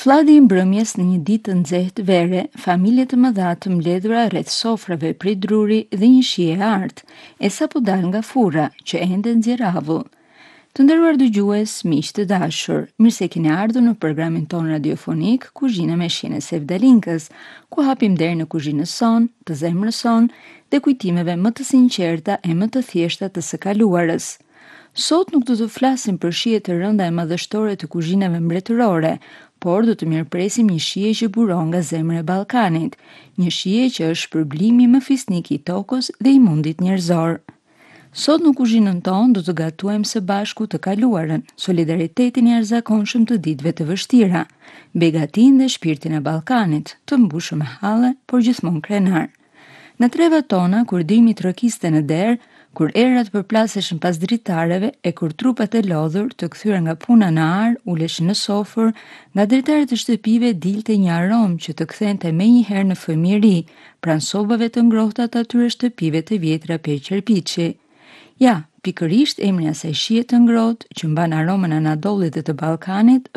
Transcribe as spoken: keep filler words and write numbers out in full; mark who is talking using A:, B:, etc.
A: Fladi i mbrëmjes në një ditë të nxehtë vere, familje të mëdha të mbledhura rreth sofrave prej druri dhe një shije art, e sapo dal nga furra që ende nxjerr avull. Të nderuar dëgjues, miq të dashur, mirë se keni ardhur në programin ton radiofonik Kuzhina me Shihen e Sevdalinkës, ku hapim derën në kuzhinën son, të zemrës son dhe kujtimeve më të sinqerta e më të thjeshta të së kaluarës. Sot nuk do të flasim për shijet të rënda e madhështore të kuzhinave mbretërore, por do të mirëpresim një shije që buron nga zemra e Ballkanit, një shije që është shpërblimi më fisnik i tokës dhe i mundit njerëzor. Sot në kuzhinën tonë do të gatuajmë së bashku të kaluarën, solidaritetin e jashtëzakonshëm të ditëve të vështira, begatinë dhe shpirtin e Ballkanit, të mbushur me halle, por gjithmonë krenar. Në trevat tona, kur dimri trokiste në derë, kur erat përplaseshin pas dritareve e kur trupat e lodhur të kthyer nga puna në ar uleshin në sofër, nga dritaret e shtëpive dilte një aromë që të kthente menjëherë në fëmijëri, pranë sobave të ngrohta të atyre shtëpive të vjetra pe qerpiçi. Ja, pikërisht emri i asaj shije të ngrohtë që mban aromën anadollit dhe të Ballkanit